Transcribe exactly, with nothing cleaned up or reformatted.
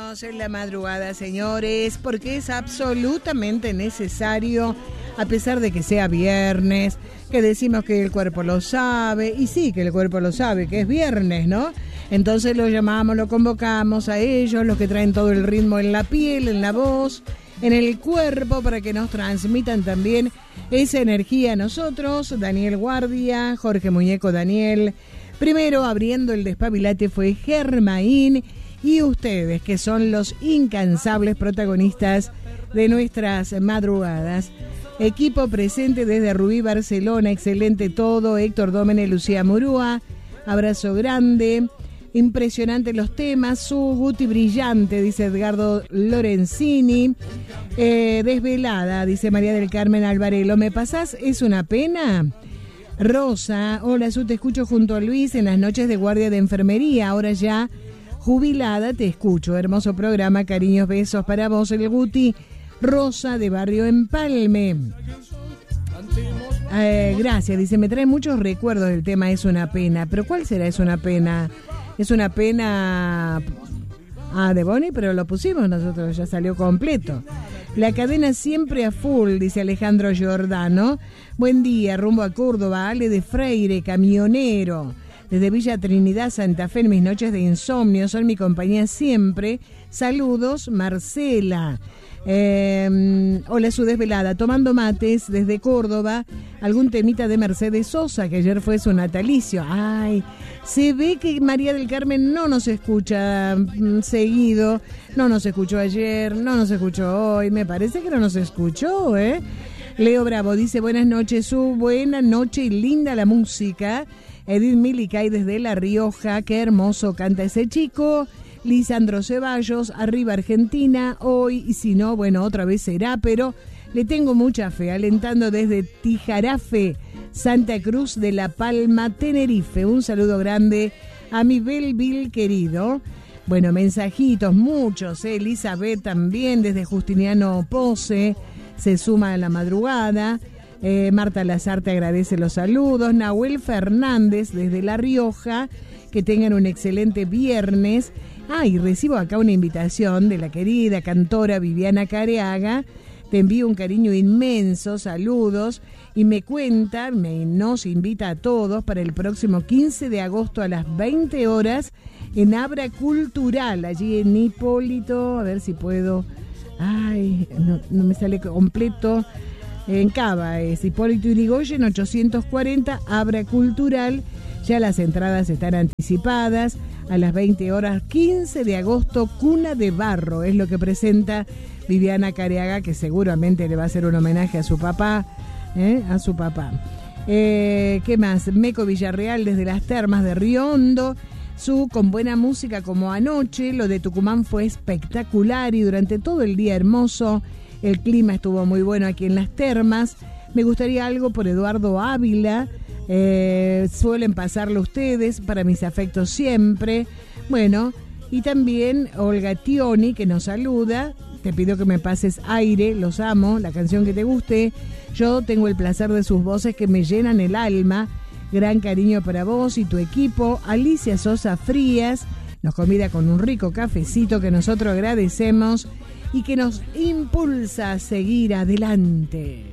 Seguimos en la madrugada, señores, porque es absolutamente necesario, a pesar de que sea viernes, que decimos que el cuerpo lo sabe, y sí, que el cuerpo lo sabe, que es viernes, ¿no? Entonces lo llamamos, lo convocamos a ellos, los que traen todo el ritmo en la piel, en la voz, en el cuerpo, para que nos transmitan también esa energía a nosotros. Daniel Guardia, Jorge Muñeco Daniel. Primero, abriendo el despabilate, fue Germaín. Y ustedes, que son los incansables protagonistas de nuestras madrugadas. Equipo presente desde Rubí, Barcelona, excelente todo. Héctor Dómene, Lucía Murúa, abrazo grande. Impresionante los temas. Su Guti brillante, dice Edgardo Lorenzini. Eh, desvelada, dice María del Carmen Alvarelo. ¿Me pasás? ¿Es una pena? Rosa, hola, Su, te escucho junto a Luis en las noches de guardia de enfermería. Ahora ya jubilada, te escucho. Hermoso programa, cariños, besos para vos, el Guti. Rosa, de Barrio Empalme. Eh, gracias, dice, me trae muchos recuerdos del tema Es una pena. ¿Pero cuál será Es una pena? Es una pena... Ah, de Bonnie, pero lo pusimos nosotros, ya salió completo. La cadena siempre a full, dice Alejandro Giordano. Buen día, rumbo a Córdoba, Ale de Freire, camionero. Desde Villa Trinidad, Santa Fe, en mis noches de insomnio, son mi compañía siempre. Saludos, Marcela. Eh, hola, Su desvelada, tomando mates desde Córdoba. Algún temita de Mercedes Sosa, que ayer fue su natalicio. Ay, se ve que María del Carmen no nos escucha mm, seguido. No nos escuchó ayer, no nos escuchó hoy. Me parece que no nos escuchó, ¿eh? Leo Bravo dice, buenas noches, Su, buena noche y linda la música. Edith Milicay desde La Rioja, qué hermoso canta ese chico. Lisandro Ceballos, arriba Argentina, hoy, y si no, bueno, otra vez será, pero le tengo mucha fe, alentando desde Tijarafe, Santa Cruz de la Palma, Tenerife. Un saludo grande a mi Belville querido. Bueno, mensajitos, muchos, ¿eh? Elizabeth también, desde Justiniano Pose, se suma a la madrugada. Eh, Marta Lazar te agradece los saludos. Nahuel Fernández desde La Rioja, que tengan un excelente viernes. Ah, y recibo acá una invitación de la querida cantora Viviana Careaga. Te envío un cariño inmenso, saludos, y me cuenta, me, nos invita a todos para el próximo quince de agosto a las veinte horas en Abra Cultural, allí en Hipólito, a ver si puedo, ay, no, no me sale completo. En Cava es Hipólito Yrigoyen ochocientos cuarenta, Abra Cultural. Ya las entradas están anticipadas. A las veinte horas, quince de agosto, Cuna de Barro. Es lo que presenta Viviana Careaga, que seguramente le va a hacer un homenaje a su papá. ¿eh? A su papá. Eh, ¿Qué más? Meco Villarreal desde las Termas de Río Hondo. Su, con buena música como anoche. Lo de Tucumán fue espectacular y durante todo el día hermoso. El clima estuvo muy bueno aquí en las termas. Me gustaría algo por Eduardo Ávila. Eh, suelen pasarlo ustedes, para mis afectos siempre. Bueno, y también Olga Tioni, que nos saluda. Te pido que me pases Aire, los amo, la canción que te guste. Yo tengo el placer de sus voces que me llenan el alma. Gran cariño para vos y tu equipo. Alicia Sosa Frías nos convida con un rico cafecito que nosotros agradecemos y que nos impulsa a seguir adelante.